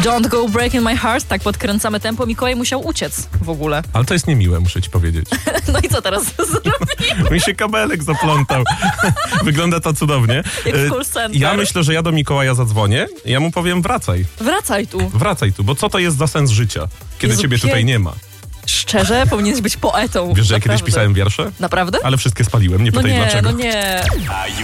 Don't go breaking my heart, tak podkręcamy tempo. Mikołaj musiał uciec w ogóle. Ale to jest niemiłe, muszę ci powiedzieć. No i co teraz zrobimy? Mi się kabelek zaplątał. Wygląda to cudownie. Jak w call center. Ja myślę, że ja do Mikołaja zadzwonię i ja mu powiem wracaj. Wracaj tu. Bo co to jest za sens życia, kiedy Jezu, ciebie tutaj nie ma? Szczerze, powinieneś być poetą. Wiesz, że ja kiedyś Naprawdę. pisałem wiersze? Naprawdę? Ale wszystkie spaliłem, nie pytaj dlaczego. No nie.